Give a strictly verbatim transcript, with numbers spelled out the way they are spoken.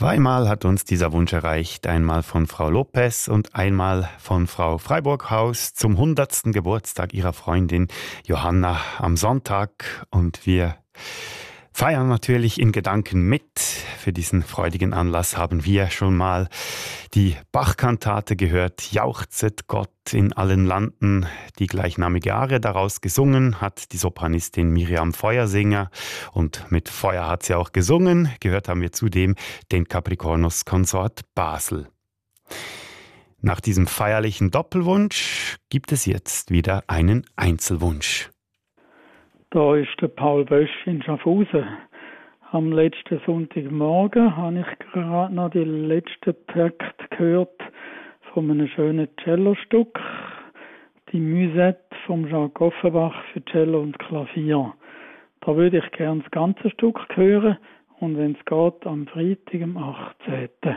Zweimal hat uns dieser Wunsch erreicht, einmal von Frau Lopez und einmal von Frau Freiburghaus zum hundertsten Geburtstag ihrer Freundin Johanna am Sonntag. Und wir feiern natürlich in Gedanken mit. Für diesen freudigen Anlass haben wir schon mal die Bach-Kantate gehört, Jauchzet Gott in allen Landen. Die gleichnamige Arie daraus gesungen hat die Sopranistin Miriam Feuersinger. Und mit Feuer hat sie auch gesungen. Gehört haben wir zudem den Capricornus Consort Basel. Nach diesem feierlichen Doppelwunsch gibt es jetzt wieder einen Einzelwunsch. Da ist der Paul Bösch in Schaffhausen. Am letzten Sonntagmorgen habe ich gerade noch die letzten Takte gehört von einem schönen Cellostück, die Musette von Jacques Offenbach für Cello und Klavier. Da würde ich gerne das ganze Stück hören und wenn es geht, am Freitag, am achtzehnten